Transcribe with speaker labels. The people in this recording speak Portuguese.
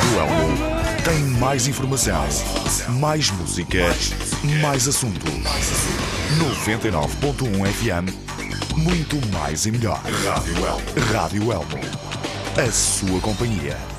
Speaker 1: Rádio Elmo tem mais informação, mais música, mais assunto. 99.1 FM, muito mais e melhor. Rádio Elmo. A sua companhia.